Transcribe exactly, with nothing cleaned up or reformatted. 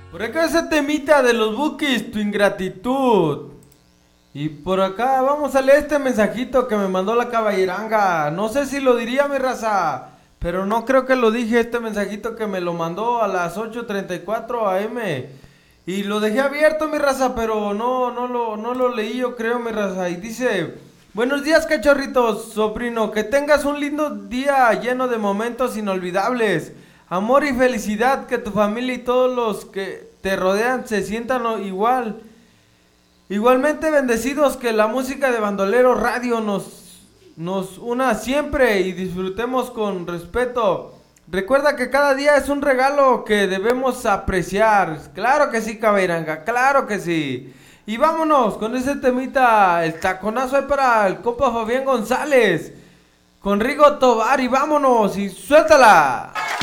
Por acá ese temita de los bookies, tu ingratitud. Y por acá vamos a leer este mensajito que me mandó la caballeranga. No sé si lo diría mi raza, pero no creo que lo dije este mensajito que me lo mandó a las ocho treinta y cuatro a eme. Y lo dejé abierto mi raza, pero no, no lo, no lo leí yo creo mi raza. Y dice, buenos días cachorritos, sobrino, que tengas un lindo día lleno de momentos inolvidables. Amor y felicidad, que tu familia y todos los que te rodean se sientan igual. Igualmente bendecidos, que la música de Bandolero Radio nos, nos una siempre y disfrutemos con respeto. Recuerda que cada día es un regalo que debemos apreciar. Claro que sí, Cabeiranga, claro que sí. Y vámonos con ese temita, el taconazo ahí para el compa Fabián González, con Rigo Tobar y vámonos y suéltala.